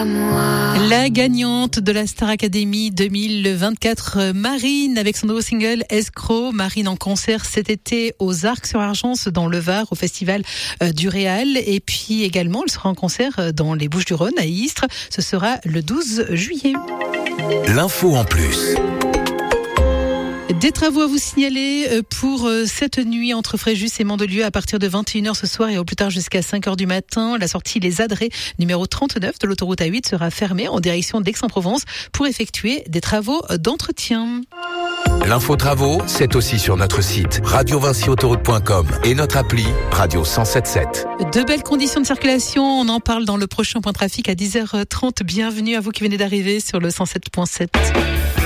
La gagnante de la Star Academy 2024, Marine, avec son nouveau single Escroc. Marine en concert cet été aux Arcs-sur-Argence dans le Var, au festival du Réal. Et puis également, elle sera en concert dans les Bouches-du-Rhône, à Istres. Ce sera le 12 juillet. L'info en plus. Des travaux à vous signaler pour cette nuit entre Fréjus et Mandelieu à partir de 21h ce soir et au plus tard jusqu'à 5h du matin. La sortie Les Adrets, numéro 39 de l'autoroute A8 sera fermée en direction d'Aix-en-Provence pour effectuer des travaux d'entretien. L'info travaux, c'est aussi sur notre site radiovincyautoroute.com et notre appli Radio 107.7. De belles conditions de circulation, on en parle dans le prochain point trafic à 10h30. Bienvenue à vous qui venez d'arriver sur le 107.7.